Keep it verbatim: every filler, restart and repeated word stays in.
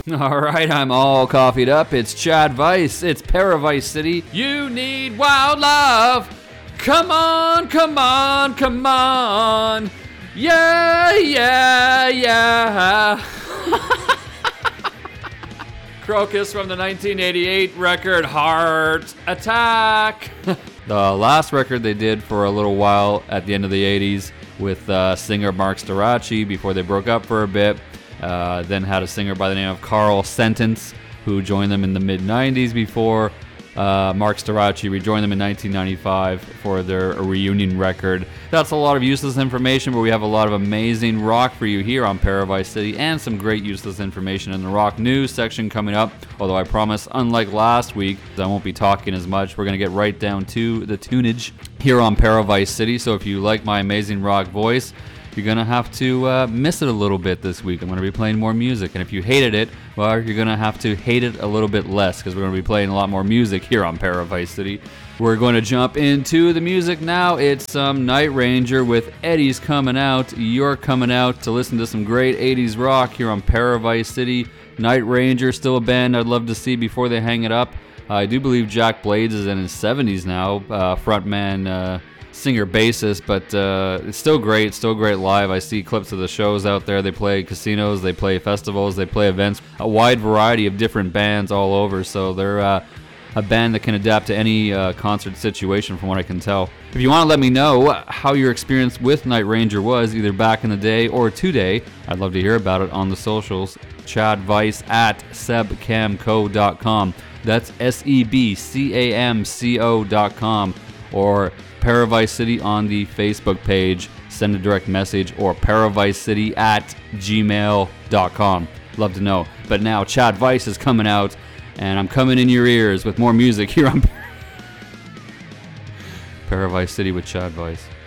All right, I'm all coffeeed up. It's Chad Vice. It's Paradise City. You need wild love. Come on, come on, come on. Yeah, yeah, yeah. Crocus from the nineteen eighty-eight record Heart Attack. The last record they did for a little while at the end of the eighties with uh, singer Mark Storace before they broke up for a bit. Uh, then had a singer by the name of Carl Sentence who joined them in the mid nineties before uh, Mark Storace rejoined them in nineteen ninety-five for their reunion record. That's a lot of useless information, but we have a lot of amazing rock for you here on Paradise City and some great useless information in the rock news section coming up. Although I promise, unlike last week, I won't be talking as much. We're going to get right down to the tunage here on Paradise City. So if you like my amazing rock voice, you're going to have to uh, miss it a little bit this week. I'm going to be playing more music. And if you hated it, well, you're going to have to hate it a little bit less because we're going to be playing a lot more music here on Paradise City. We're going to jump into the music now. It's um, Night Ranger with Eddie's Coming Out. You're coming out to listen to some great eighties rock here on Paradise City. Night Ranger, still a band I'd love to see before they hang it up. I do believe Jack Blades is in his seventies now, uh, frontman, uh, singer, bassist, but uh, it's still great, still great live. I see clips of the shows out there. They play casinos, they play festivals, they play events, a wide variety of different bands all over, so they're uh, a band that can adapt to any uh, concert situation from what I can tell. If you want to let me know how your experience with Night Ranger was, either back in the day or today, I'd love to hear about it on the socials. Chad Vice at sebcamco dot com. That's S E B C A M C O dot com, or Paradise City on the Facebook page. Send a direct message, or paradisecity at gmail dot com. Love to know. But now Chad Vice is coming out, and I'm coming in your ears with more music here on Paradise City with Chad Vice.